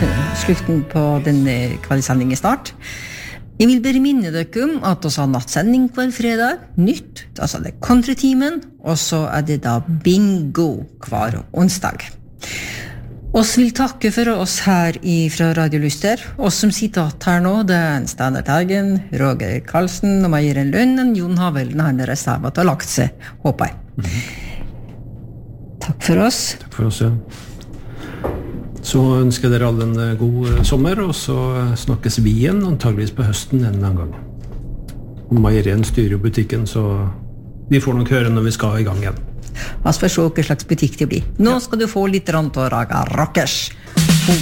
slutten på denne kveldssendingen snart. Jeg vil bare minne dere om at vi har nattsending hver fredag, nytt, altså det countrytimen, og så det da bingo hver onsdag. Oss vil takke for oss her fra Radio Lyster. Oss som sitter her nå, det Steinar Teigen, Roger Karlsen og Meieren Lønnen, Jon Havelen, han reservat og lagt seg, håper jeg. Takk for oss. Takk for oss, ja. Så ønsker dere alle en god sommer, og så snakkes vi igjen, antageligvis på høsten en eller annen gang. Og Meierien styrer jo butikken, så vi får nok høre når vi skal i gang igjen. La oss få se hva slags butikk det blir. Nå skal du få litt rant og raga rockers.